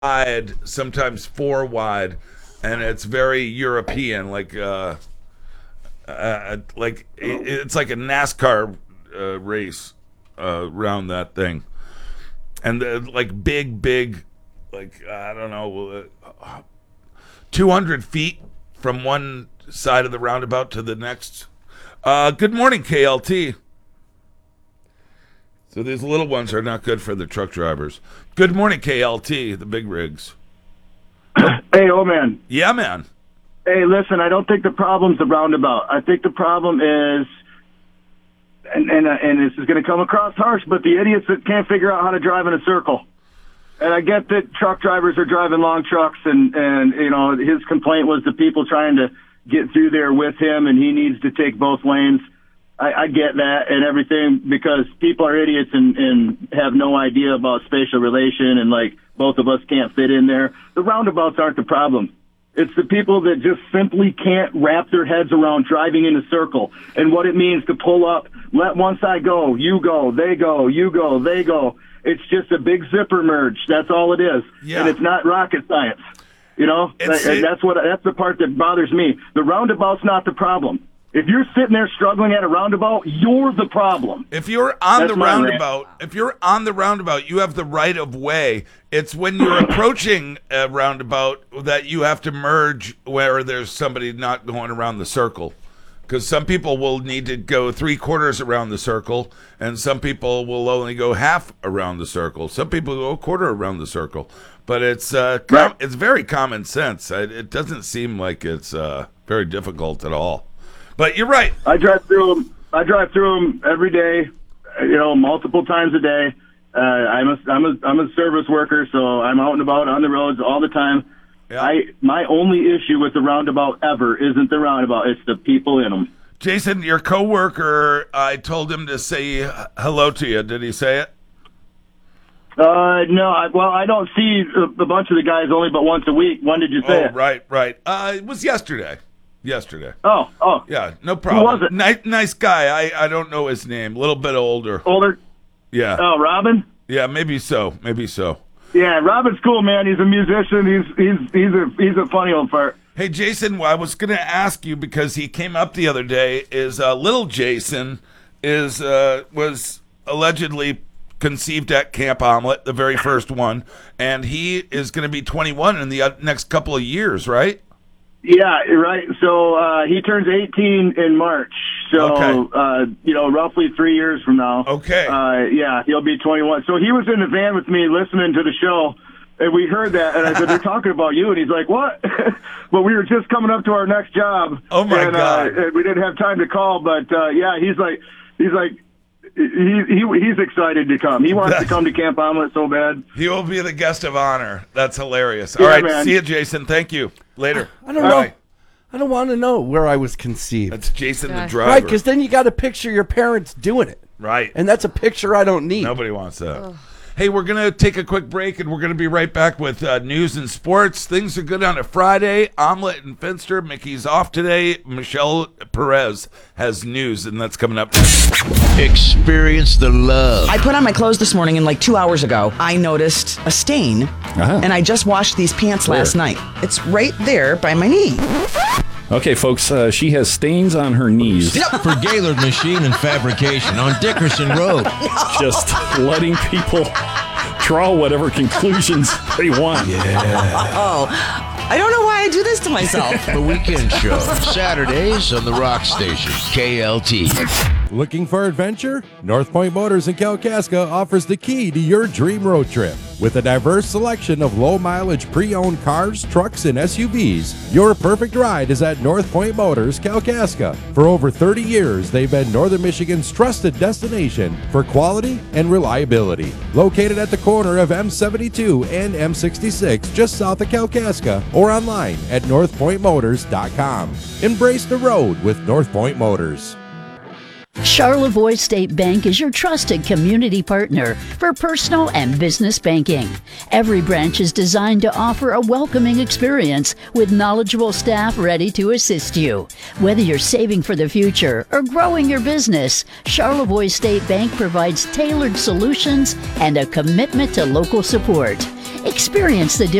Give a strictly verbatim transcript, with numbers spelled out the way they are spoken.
wide, sometimes four wide, and it's very European, like uh, uh like it, it's like a NASCAR uh, race uh, around that thing, and uh, like big, big, like I don't know, uh, two hundred feet from one side of the roundabout to the next. Uh, good morning, K L T. So these little ones are not good for the truck drivers. Good morning, K L T, the big rigs. Hey, old man. Yeah, man. Hey, listen, I don't think the problem's the roundabout. I think the problem is, and and, uh, and this is going to come across harsh, but the idiots that can't figure out how to drive in a circle. And I get that truck drivers are driving long trucks, and, and you know, his complaint was the people trying to get through there with him, and he needs to take both lanes. I, I get that and everything because people are idiots and, and have no idea about spatial relation, and like both of us can't fit in there. The roundabouts aren't the problem. It's the people that just simply can't wrap their heads around driving in a circle and what it means to pull up, let one side go, you go, they go, you go, they go. It's just a big zipper merge. That's all it is. Yeah. And it's not rocket science. You know, It's- and that's what that's the part that bothers me. The roundabout's not the problem. If you're sitting there struggling at a roundabout, you're the problem. If you're on That's the my rant. roundabout, if you're on the roundabout, you have the right of way. It's when you're approaching a roundabout that you have to merge where there's somebody not going around the circle. Because some people will need to go three quarters around the circle, and some people will only go half around the circle. Some people go a quarter around the circle. But it's uh, com- Right. it's very common sense. It, it doesn't seem like it's uh, very difficult at all. But you're right. I drive through them. I drive through them every day, you know, multiple times a day. Uh, I'm a I'm a I'm a service worker, so I'm out and about on the roads all the time. Yeah. I my only issue with the roundabout ever isn't the roundabout; it's the people in them. Jason, your coworker, I told him to say hello to you. Did he say it? Uh, no, I, well, I don't see a, a bunch of the guys only but once a week. When did you say Oh, it? right, right. Uh, it was yesterday. Yesterday. Oh, oh, Yeah, no problem. was it? Nice, nice guy. I, I don't know his name. A little bit older. older. Yeah. Oh, Robin. Yeah, maybe so. Maybe so. Yeah, Robin's cool, man. He's a musician. He's he's he's a he's a funny old fart. Hey, Jason, well, I was going to ask you because he came up the other day. Is uh, little Jason is uh, was allegedly conceived at Camp Omelet, the very first one, and he is going to be twenty-one in the uh, next couple of years, right? Yeah, right. So uh, he turns eighteen in March. So Okay. uh, you know, roughly three years from now. Okay. Uh, yeah, he'll be twenty-one. So he was in the van with me listening to the show, and we heard that, and I said, "They're talking about you," and he's like, "What?" But we were just coming up to our next job. Oh, my and, God. Uh, and we didn't have time to call, but uh, yeah, he's like, he's like. He, he he's excited to come. He wants to come to Camp Omelet so bad. He will be the guest of honor. That's hilarious. All Yeah, right, man. see you, Jason. Thank you. Later. I don't Bye. know. I don't want to know where I was conceived. That's Jason the Right. driver. Right, because then you got to picture your parents doing it. Right. And that's a picture I don't need. Nobody wants that. Hey, we're going to take a quick break, and we're going to be right back with uh, news and sports. Things are good on a Friday. Omelet and Finster. Mickey's off today. Michelle Perez has news, and that's coming up. Experience the love. I put on my clothes this morning, and like two hours ago, I noticed a stain, and I just washed these pants last night. It's right there by my knee. Okay, folks, uh, she has stains on her knees. For Gaylord Machine and Fabrication on Dickerson Road. Just letting people draw whatever conclusions they want. Oh, I don't know why I do this to myself. The Weekend Show. Saturdays on the Rock Station. K L T. Looking for adventure? North Point Motors in Kalkaska offers the key to your dream road trip. With a diverse selection of low-mileage pre-owned cars, trucks, and S U Vs, your perfect ride is at North Point Motors, Kalkaska. For over thirty years, they've been Northern Michigan's trusted destination for quality and reliability. Located at the corner of M seventy-two and M sixty-six, just south of Kalkaska, or online at north point motors dot com. Embrace the road with North Point Motors. Charlevoix State Bank is your trusted community partner for personal and business banking. Every branch is designed to offer a welcoming experience with knowledgeable staff ready to assist you. Whether you're saving for the future or growing your business, Charlevoix State Bank provides tailored solutions and a commitment to local support. Experience the